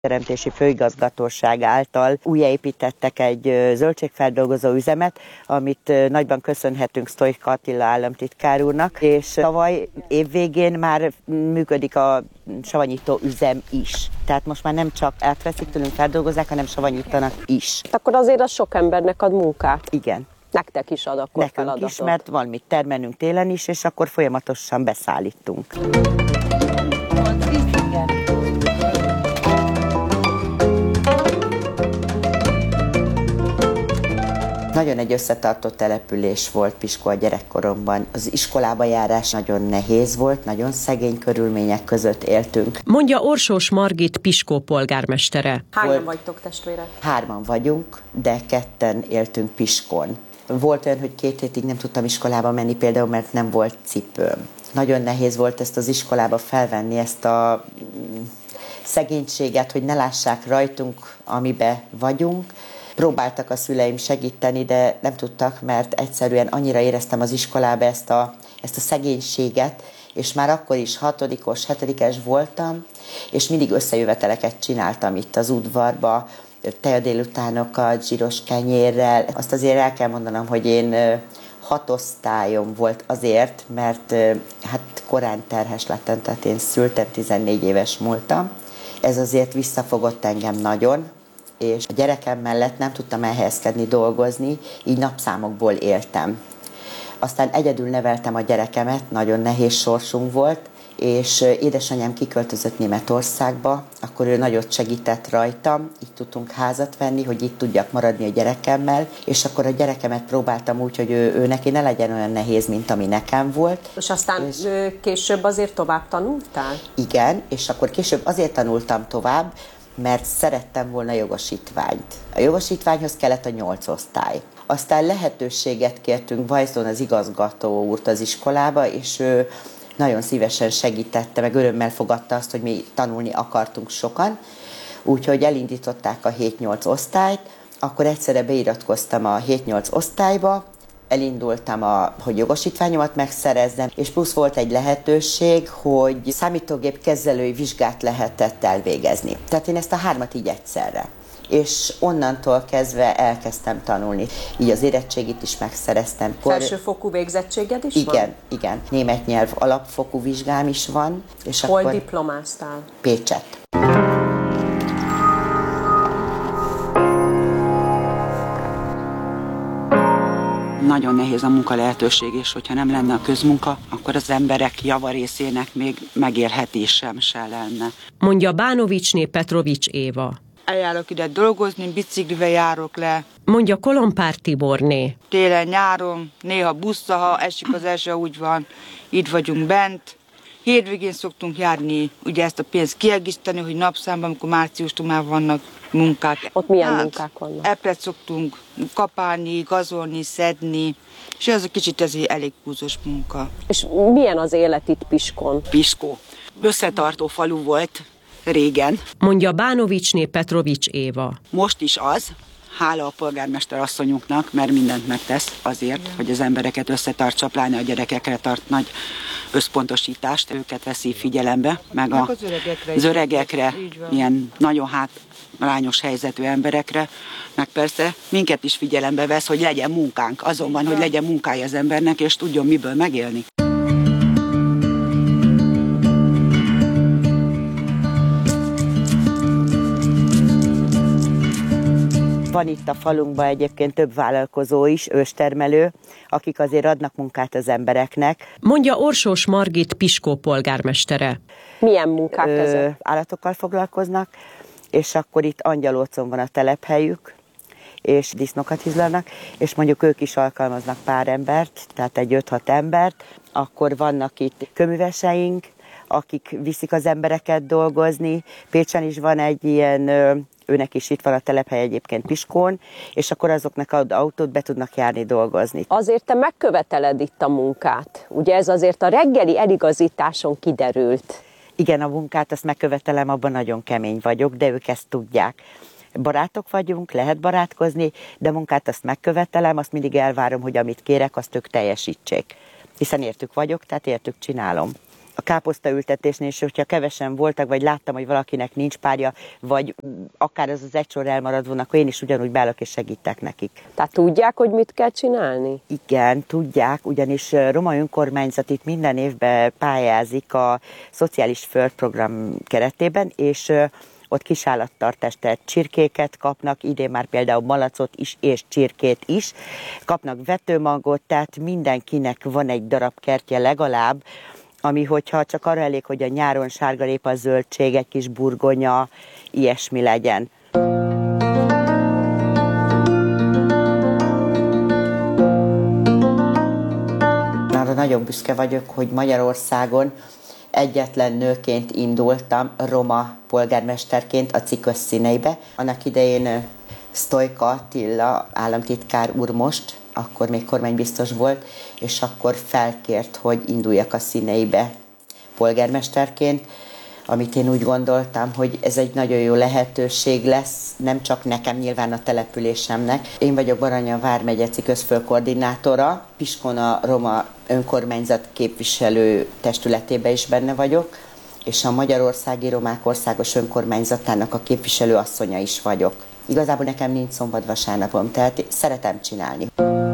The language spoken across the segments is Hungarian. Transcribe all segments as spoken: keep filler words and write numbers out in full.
Teremtési Főigazgatóság által újjáépítettek egy zöldségfeldolgozó üzemet, amit nagyban köszönhetünk Sztojka Attila államtitkár úrnak, és tavaly évvégén már működik a savanyító üzem is. Tehát most már nem csak elveszik tőlünk, feldolgozzák, hanem savanyítanak is. Akkor azért az sok embernek ad munkát. Igen. Nektek is ad akkor Nekünk feladatot. is, mert valamit termelünk télen is, és akkor folyamatosan beszállítunk. Nagyon egy összetartott település volt Piskó a gyerekkoromban. Az iskolába járás nagyon nehéz volt, nagyon szegény körülmények között éltünk. Mondja Orsós Margit Piskó polgármestere. Hányan vagytok testvérek? Hárman vagyunk, de ketten éltünk Piskón. Volt olyan, hogy két hétig nem tudtam iskolába menni, például mert nem volt cipőm. Nagyon nehéz volt ezt az iskolába felvenni, ezt a szegénységet, hogy ne lássák rajtunk, amibe vagyunk. Próbáltak a szüleim segíteni, de nem tudtak, mert egyszerűen annyira éreztem az iskolába ezt a, ezt a szegénységet, és már akkor is hatodikos, hetedikes voltam, és mindig összejöveteleket csináltam itt az udvarba, teja délutánokat, zsíros kenyérrel. Azt azért el kell mondanom, hogy én hat osztályom volt azért, mert hát korán terhes lettem, tehát én szültem, tizennégy éves múltam. Ez azért visszafogott engem nagyon, és a gyerekem mellett nem tudtam elhelyezkedni, dolgozni, így napszámokból éltem. Aztán egyedül neveltem a gyerekemet, nagyon nehéz sorsunk volt, és édesanyám kiköltözött Németországba, akkor ő nagyot segített rajtam, így tudtunk házat venni, hogy itt tudjak maradni a gyerekemmel, és akkor a gyerekemet próbáltam úgy, hogy ő, ő neki ne legyen olyan nehéz, mint ami nekem volt. És aztán és később azért tovább tanultál? Igen, és akkor később azért tanultam tovább, mert szerettem volna jogosítványt. A jogosítványhoz kellett a nyolc osztály. Aztán lehetőséget kértünk Vajzon az igazgató úrt az iskolába, és ő nagyon szívesen segítette, meg örömmel fogadta azt, hogy mi tanulni akartunk sokan. Úgyhogy elindították a hét-nyolc osztályt, akkor egyszerre beiratkoztam a hét-nyolc osztályba, elindultam, a, hogy jogosítványomat megszerezzem, és plusz volt egy lehetőség, hogy számítógép kezelői vizsgát lehetett elvégezni. Tehát én ezt a hármat így egyszerre. És onnantól kezdve elkezdtem tanulni. Így az érettségit is megszereztem. Felsőfokú végzettséged is igen, van? Igen, igen. Német nyelv alapfokú vizsgám is van. És Hol akkor diplomáztál? Pécset. Nagyon nehéz a munka lehetőség, és hogyha nem lenne a közmunka, akkor az emberek javarészének még megélhetésem se lenne. Mondja Bánovicsné Petrovics Éva. Eljárok ide dolgozni, biciklivel járok le. Mondja Kolompár Tiborné. Télen, nyáron, néha busszal, ha esik az eső, úgy van, itt vagyunk bent. Hétvégén szoktunk járni, ugye ezt a pénzt kiegészíteni, hogy napszámban, amikor márciustól már vannak munkák. Ott milyen hát, munkák vannak? Epret szoktunk kapálni, gazolni, szedni, és ez a kicsit ez egy elég húzós munka. És milyen az élet itt Piskón? Piskó. Összetartó falu volt régen. Mondja Bánovicsné Petrovics Éva. Most is az, hála a polgármester asszonyunknak, mert mindent megtesz azért, hogy az embereket összetartsa, pláne a gyerekekre tart nagy összpontosítást, őket veszi figyelembe, meg, meg az öregekre, az öregekre így ilyen nagyon hátrányos helyzetű emberekre, meg persze minket is figyelembe vesz, hogy legyen munkánk, azon van, hogy legyen munkája az embernek, és tudjon miből megélni. Van itt a falunkban egyébként több vállalkozó is, őstermelő, akik azért adnak munkát az embereknek. Mondja Orsós Margit Piskó polgármestere. Milyen munkák Ö, ezek? Állatokkal foglalkoznak, és akkor itt Angyalócon van a telephelyük, és disznókat hizlalnak, és mondjuk ők is alkalmaznak pár embert, tehát egy öt-hat embert. Akkor vannak itt köműveseink, akik viszik az embereket dolgozni. Pécsen is van egy ilyen, őnek is itt van a telephely egyébként Piskón, és akkor azoknak ad autót, be tudnak járni dolgozni. Azért te megköveteled itt a munkát. Ugye ez azért a reggeli eligazításon kiderült. Igen, a munkát azt megkövetelem, abban nagyon kemény vagyok, de ők ezt tudják. Barátok vagyunk, lehet barátkozni, de munkát azt megkövetelem, azt mindig elvárom, hogy amit kérek, azt ők teljesítsék. Hiszen értük vagyok, tehát értük csinálom. a káposztaültetésnél, és hogyha kevesen voltak, vagy láttam, hogy valakinek nincs párja, vagy akár az az egy sor elmarad volna, akkor én is ugyanúgy beállok és segítek nekik. Tehát tudják, hogy mit kell csinálni? Igen, tudják, ugyanis Roma önkormányzat itt minden évben pályázik a Szociális Földprogram keretében, és ott kisállattartást, tehát csirkéket kapnak, idén már például malacot is, és csirkét is. Kapnak vetőmagot, tehát mindenkinek van egy darab kertje legalább, ami hogyha csak arra elég, hogy a nyáron sárgarépa, zöldség, egy kis burgonya, ilyesmi legyen. Arra nagyon büszke vagyok, hogy Magyarországon egyetlen nőként indultam roma polgármesterként a CIKÖS színeibe. Annak idején Sztojka Attila államtitkár úr most, akkor még kormánybiztos volt, és akkor felkért, hogy induljak a színeibe polgármesterként, amit én úgy gondoltam, hogy ez egy nagyon jó lehetőség lesz, nem csak nekem, nyilván a településemnek. Én vagyok Baranya vármegye CIKÖS főkoordinátora, Piskon a Roma önkormányzat képviselő testületében is benne vagyok, és a Magyarországi Romák Országos Önkormányzatának a képviselő asszonya is vagyok. Igazából nekem nincs szombat-vasárnapom, tehát szeretem csinálni.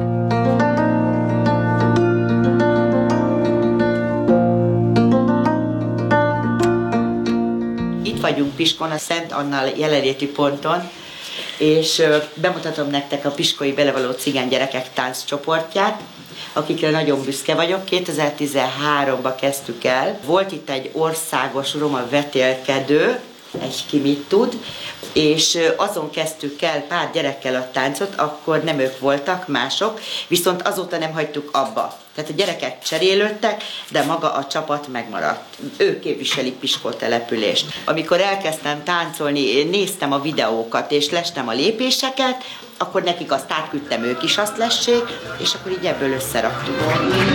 Itt vagyunk Piskon, a Szent Anna jelenléti ponton, és bemutatom nektek a piskai belevaló cigány gyerekek tánccsoportját, akikre nagyon büszke vagyok. kétezer-tizenháromban kezdtük el. Volt itt egy országos roma vetélkedő, egy ki mit tud, és azon kezdtük el pár gyerekkel a táncot, akkor nem ők voltak, mások, viszont azóta nem hagytuk abba. Tehát a gyerekek cserélődtek, de maga a csapat megmaradt. Ők képviselik Piskó települést. Amikor elkezdtem táncolni, néztem a videókat, és lestem a lépéseket, akkor nekik azt átküldtem, ők is azt lessék, és akkor így ebből összeraktuk.